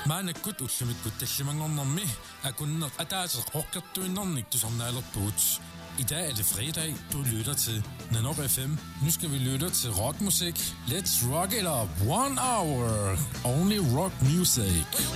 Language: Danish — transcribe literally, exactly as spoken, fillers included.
Maana kut ullumikkut tallimangornermi akunner ataase roqqertuinnernik tusarnaalerpuut. I dag er det fredag, du lytter til Nanop F M. Nu skal vi lytte til rockmusik. Let's rock it up. One hour. Only rock music.